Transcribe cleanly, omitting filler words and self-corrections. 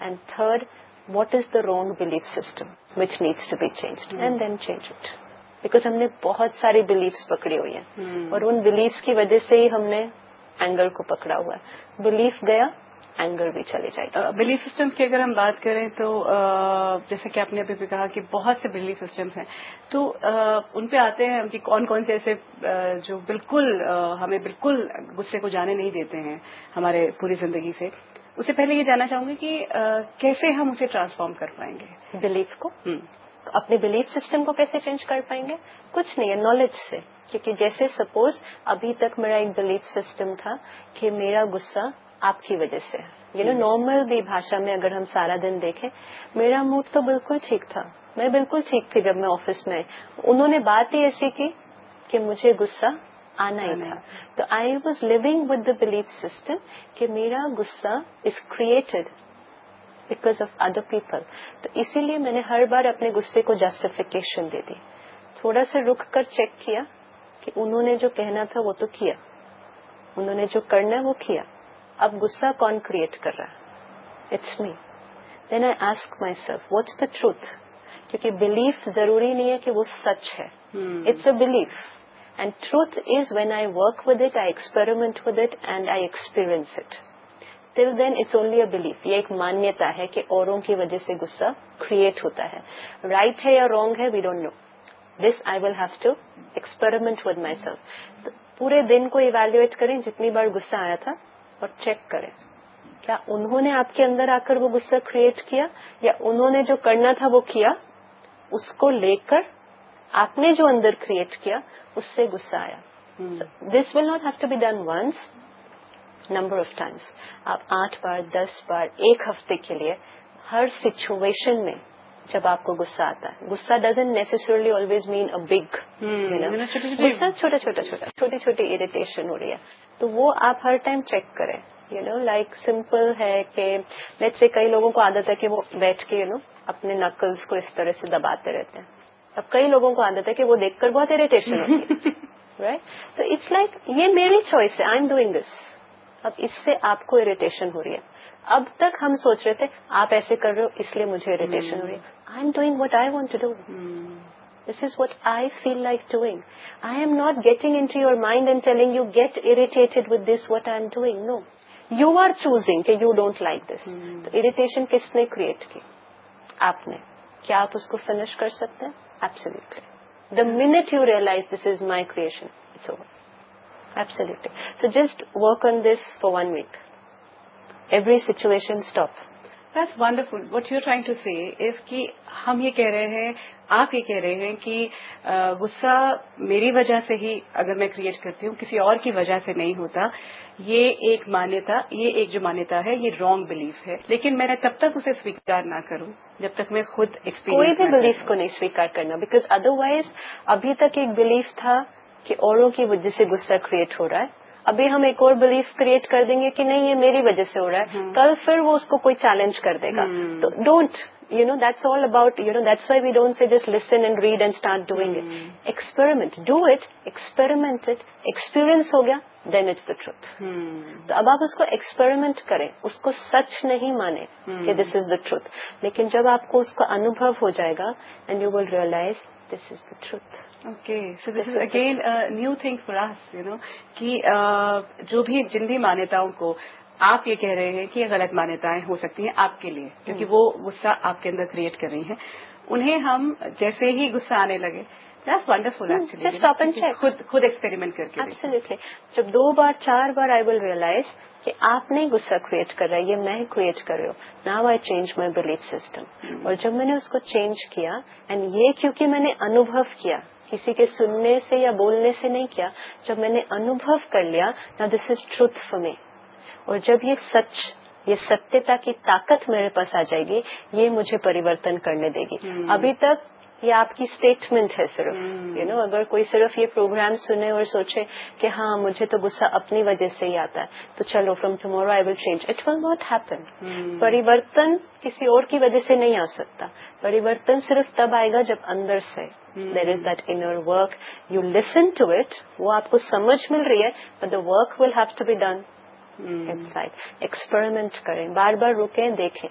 and third, what is the wrong belief system which needs to be changed, and then change it. Because हमने बहुत सारी beliefs पकड़ी हुई हैं और उन beliefs की वजह से ही हमने anger को पकड़ा हुआ है. Belief गया, एंगर भी चले जाएगा. बिलीफ सिस्टम की अगर हम बात करें तो जैसे कि आपने अभी भी कहा कि बहुत से बिलीफ सिस्टम्स हैं, तो उन पे आते हैं हम कि कौन कौन से ऐसे जो बिल्कुल हमें बिल्कुल गुस्से को जाने नहीं देते हैं हमारे पूरी जिंदगी से. उससे पहले ये जानना चाहूंगी कि कैसे हम उसे ट्रांसफॉर्म कर पाएंगे बिलीफ को. अपने बिलीफ सिस्टम को कैसे चेंज कर पाएंगे? कुछ नहीं है, नॉलेज से. क्योंकि जैसे सपोज अभी तक मेरा एक बिलीफ सिस्टम था कि मेरा गुस्सा आपकी वजह से. नॉर्मल भी भाषा में अगर हम सारा दिन देखें, मेरा मूड तो बिल्कुल ठीक था, मैं बिल्कुल ठीक थी जब मैं ऑफिस में आई. उन्होंने बात ही ऐसी की कि मुझे गुस्सा आना ही था. तो I was living with the belief system कि मेरा गुस्सा is created because of other people. तो इसीलिए मैंने हर बार अपने गुस्से को जस्टिफिकेशन दे दी. थोड़ा सा रुक कर चेक किया कि उन्होंने जो कहना था वो तो किया, उन्होंने जो करना है वो किया. अब गुस्सा कौन क्रिएट कर रहा है? It's me. Then I ask my self what's the truth. क्योंकि बिलीफ जरूरी नहीं है कि वो सच है. It's a belief and truth is when I work with it, I experiment with it and I experience it. Till then it's only a belief. ये एक मान्यता है कि औरों की वजह से गुस्सा क्रिएट होता है. राइट है या रॉन्ग है, we don't know. This I will have to experiment with my self. तो पूरे दिन को इवेल्युएट करें जितनी बार गुस्सा आया था और चेक करें क्या उन्होंने आपके अंदर आकर वो गुस्सा क्रिएट किया या उन्होंने जो करना था वो किया. उसको लेकर आपने जो अंदर क्रिएट किया उससे गुस्सा आया. This will not have to be done once, number of times. आप 8 बार 10 बार एक हफ्ते के लिए हर सिचुएशन में जब आपको गुस्सा आता है, गुस्सा doesn't necessarily always mean a big, गुस्सा छोटा छोटा छोटी छोटी इरिटेशन हो रही है तो वो आप हर टाइम चेक करें. लाइक सिंपल है कि लेट्स से कई लोगों को आदत है कि वो बैठ के अपने नकल्स को इस तरह से दबाते रहते हैं. अब कई लोगों को आदत है कि वो देखकर बहुत इरिटेशन होती है, राइट. तो इट्स लाइक ये मेरी चॉइस है, आई एम डूइंग दिस. अब इससे आपको इरिटेशन हो रही है. अब तक हम सोच रहे थे आप ऐसे कर रहे हो इसलिए मुझे इरिटेशन हो रही है. I am doing what I want to do. This is what I feel like doing. I am not getting into your mind and telling you get irritated with this what I am doing. No. You are choosing कि you don't like this. तो irritation किसने create की? आपने. क्या आप उसको finish कर सकते हैं? Absolutely. The minute you realize this is my creation, it's over. Absolutely. So just work on this for 1 week. Every situation stop. That's wonderful. What you're trying to say is कि हम ये कह रहे हैं, आप ये कह रहे हैं कि गुस्सा मेरी वजह से ही अगर मैं क्रिएट करती हूँ, किसी और की वजह से नहीं होता. ये एक जो मान्यता है ये रॉन्ग बिलीफ है. लेकिन मैं तब तक उसे स्वीकार ना करूँ जब तक मैं खुद एक्सपीरियंस कोई भी बिलीफ को नहीं स्वीकार करना. बिकॉज अदरवाइज अभी तक एक बिलीफ था कि औरों की वजह से गुस्सा क्रिएट हो रहा है. अभी हम एक और बिलीफ क्रिएट कर देंगे कि नहीं ये मेरी वजह से हो रहा है. कल फिर वो उसको कोई चैलेंज कर देगा. तो don't that's all about that's why we don't say just listen and read and start doing it. Experiment, do it, experiment it, experience हो गया, then it's the truth. तो अब आप उसको एक्सपेरिमेंट करें, उसको सच नहीं माने कि this is the truth. लेकिन जब आपको उसका अनुभव हो जाएगा and you will realize this is the truth. Okay, so this is again a new thing for us, कि जिन भी मान्यताओं को आप ये कह रहे हैं कि ये गलत मान्यताएं हो सकती हैं आपके लिए, क्योंकि वो गुस्सा आपके अंदर क्रिएट कर रही हैं, उन्हें हम जैसे ही गुस्सा आने लगे, that's wonderful actually. Stop and check. खुद एक्सपेरिमेंट करके. Absolutely. जब 2 बार 4 बार I will realize कि आप नहीं गुस्सा क्रिएट कर रहा है, ये मैं क्रिएट कर रही हूँ. Now I change my belief system. और जब मैंने उसको चेंज किया, एंड ये क्योंकि मैंने अनुभव किया, किसी के सुनने से या बोलने से नहीं किया, जब मैंने अनुभव कर लिया, now this is truth for me. और जब ये सत्यता की ताकत मेरे पास आ जाएगी, ये मुझे परिवर्तन करने देगी. अभी तक ये आपकी स्टेटमेंट है सिर्फ. अगर कोई सिर्फ ये प्रोग्राम सुने और सोचे कि हाँ मुझे तो गुस्सा अपनी वजह से ही आता है, तो चलो from tomorrow I will change, it will not happen. परिवर्तन किसी और की वजह से नहीं आ सकता. परिवर्तन सिर्फ तब आएगा जब अंदर से there is that inner work. You listen to it, वो आपको समझ मिल रही है, but the work will have to be done inside. Experiment करें, बार बार रुकें, देखें